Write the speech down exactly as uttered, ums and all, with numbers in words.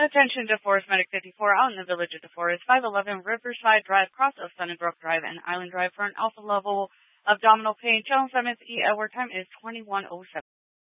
Attention DeForest Medic fifty-four out in the village of DeForest, five eleven Riverside Drive, cross of Sunnybrook Drive and Island Drive for an alpha level abdominal pain. Challenge M S E Edward time is twenty-one oh seven.